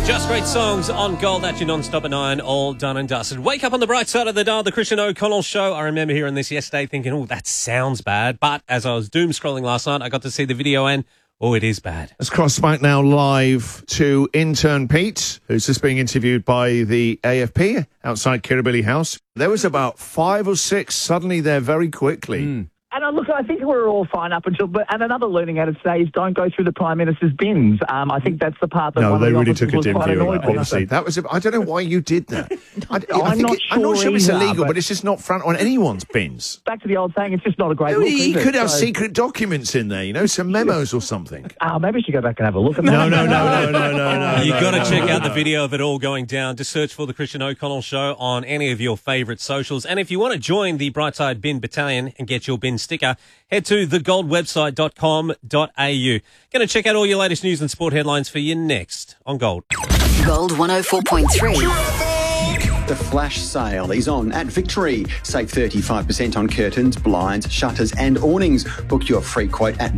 Just great songs on Gold. That's your non-stop at 9, all done and dusted. Wake up on the bright side of the dial, the Christian O'Connell Show. I remember hearing this yesterday thinking, oh, that sounds bad. But as I was doom scrolling last night, I got to see the video and, oh, it is bad. Let's cross back now live to intern Pete, who's just being interviewed by the AFP outside Kirribilli House. There was about 5 or 6 suddenly there very quickly. And look, I think we're all fine up until... And another learning out of today is don't go through the Prime Minister's bins. I think that's the part that No, one they of the really officers took a was dim quite view of annoyed that, with. honestly. That was I don't know why you did that. I'm not sure it's sure illegal, either, but it's just not front on anyone's bins. Back to the old saying, it's just not a great look, He is it? could have So, secret documents in there, you know, some memos or something. maybe I should go back and have a look at No. You've got to check out the video of it all going down. Just search for the Christian O'Connell Show on any of your favourite socials. And if you want to join the Brightside Bin Battalion and get your bin sticker, head to thegoldwebsite.com.au. Going to check out all your latest news and sport headlines for you next on Gold. Gold 104.3. The flash sale is on at Victory. Save 35% on curtains, blinds, shutters and awnings. Book your free quote at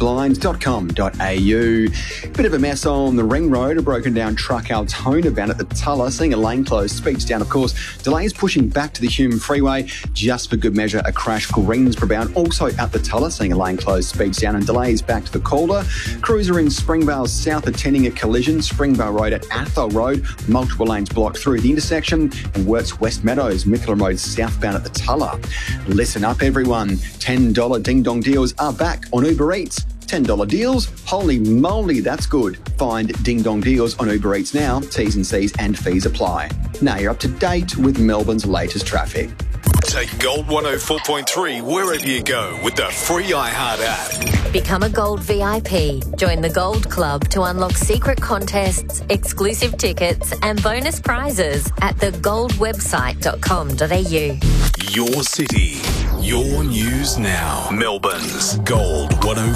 victoryblinds.com.au. Bit of a mess on the Ring Road. A broken down truck Altona bound at the Tulla, seeing a lane closed. Speeds down, of course. Delays pushing back to the Hume Freeway. Just for good measure, a crash Greensboro bound also at the Tulla, seeing a lane closed. Speeds down and delays back to the Calder. Cruiser in Springvale South attending a collision. Springvale Road at Athol Road. Multiple lanes blocked through the intersection. And Wirtz West Meadows, Mickleham Road southbound at the Tulla. Listen up, everyone. $10 ding-dong deals are back on Uber Eats. $10 deals? Holy moly, that's good. Find Ding Dong deals on Uber Eats now. T's and C's and fees apply. Now you're up to date with Melbourne's latest traffic. Take Gold 104.3 wherever you go with the free iHeart app. Become a Gold VIP. Join the Gold Club to unlock secret contests, exclusive tickets and bonus prizes at thegoldwebsite.com.au. Your city, your news now. Melbourne's Gold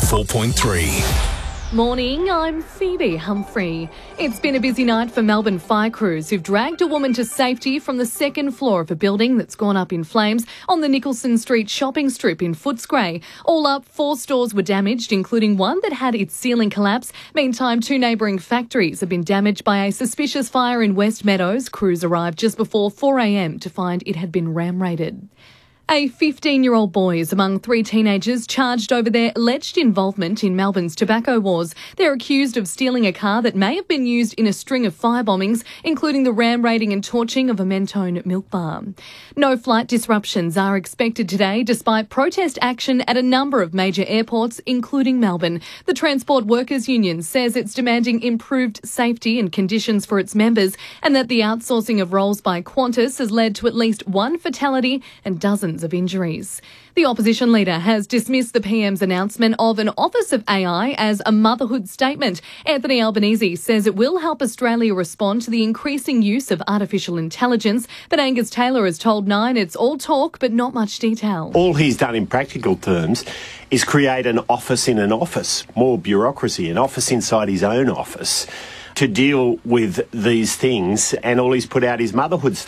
104.3. Morning, I'm Phoebe Humphrey. It's been a busy night for Melbourne fire crews who've dragged a woman to safety from the second floor of a building that's gone up in flames on the Nicholson Street shopping strip in Footscray. All up, 4 stores were damaged, including one that had its ceiling collapse. Meantime, 2 neighbouring factories have been damaged by a suspicious fire in West Meadows. Crews arrived just before 4 a.m. to find it had been ram-raided. A 15-year-old boy is among 3 teenagers charged over their alleged involvement in Melbourne's tobacco wars. They're accused of stealing a car that may have been used in a string of fire bombings, including the ram-raiding and torching of a Mentone milk bar. No flight disruptions are expected today, despite protest action at a number of major airports, including Melbourne. The Transport Workers Union says it's demanding improved safety and conditions for its members, and that the outsourcing of roles by Qantas has led to at least 1 fatality and dozens of injuries. The opposition leader has dismissed the PM's announcement of an Office of AI as a motherhood statement. Anthony Albanese says it will help Australia respond to the increasing use of artificial intelligence, but Angus Taylor has told Nine it's all talk but not much detail. All he's done in practical terms is create an office in an office, more bureaucracy, an office inside his own office to deal with these things, and all he's put out is motherhood statements.